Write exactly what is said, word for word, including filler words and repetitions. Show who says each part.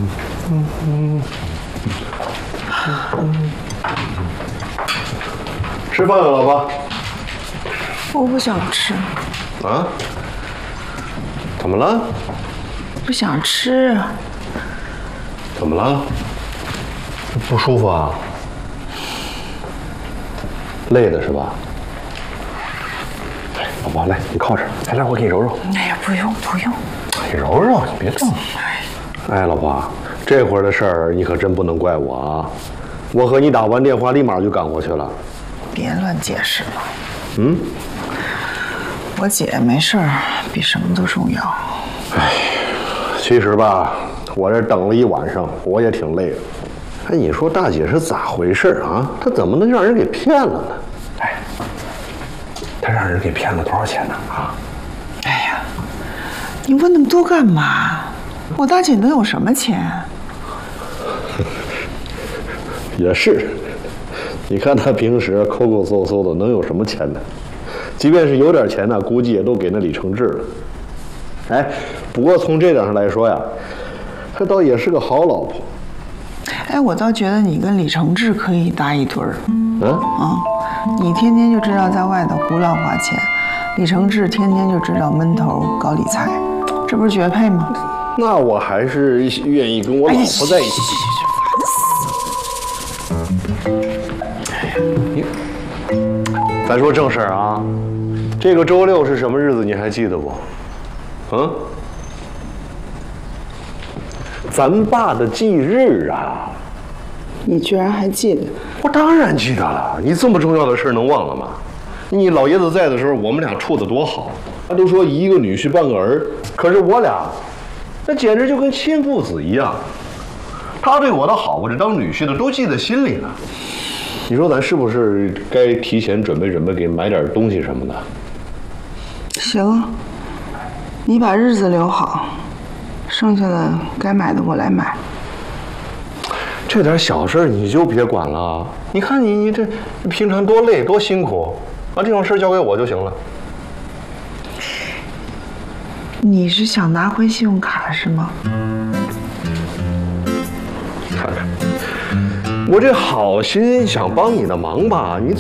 Speaker 1: 嗯嗯嗯。吃饭了，老婆。
Speaker 2: 我不想吃。
Speaker 1: 啊？怎么了？
Speaker 2: 不想吃。
Speaker 1: 怎么了？不舒服啊？累的是吧？来，老婆，来，你靠这儿，来来，我给你揉揉。
Speaker 2: 哎呀，不用不用。
Speaker 1: 你揉揉，你别动。哎，老婆，这会儿的事儿你可真不能怪我啊！我和你打完电话，立马就赶过去了。
Speaker 2: 别乱解释了。
Speaker 1: 嗯。
Speaker 2: 我姐没事儿，比什么都重要。
Speaker 1: 哎，其实吧，我这等了一晚上，我也挺累的。哎，你说大姐是咋回事啊？她怎么能让人给骗了呢？哎，她让人给骗了多少钱呢？啊？
Speaker 2: 哎呀，你问那么多干嘛？我大姐能有什么钱？
Speaker 1: 也是，你看她平时抠抠搜搜的，能有什么钱呢？即便是有点钱呢，估计也都给那李承志了。哎，不过从这点上来说呀，她倒也是个好老婆。
Speaker 2: 哎，我倒觉得你跟李承志可以搭一对儿。
Speaker 1: 嗯
Speaker 2: 啊，你天天就知道在外头胡乱花钱，李承志天天就知道闷头搞理财，这不是绝配吗？
Speaker 1: 那我还是愿意跟我老婆在一起。你，咱说正事儿啊，这个周六是什么日子？你还记得不？嗯，咱爸的忌日啊。
Speaker 2: 你居然还记得？
Speaker 1: 我当然记得了，你这么重要的事能忘了吗？你老爷子在的时候，我们俩处得多好，他都说一个女婿半个儿，可是我俩，那简直就跟亲父子一样。他对我的好，我这当女婿的都记在心里了。你说咱是不是该提前准备准备，给买点东西什么的？
Speaker 2: 行，你把日子留好，剩下的该买的我来买。
Speaker 1: 这点小事你就别管了。你看你你这平常多累多辛苦，把这种事交给我就行了。
Speaker 2: 你是想拿回信用卡是吗？
Speaker 1: 看看，我这好心想帮你的忙吧，你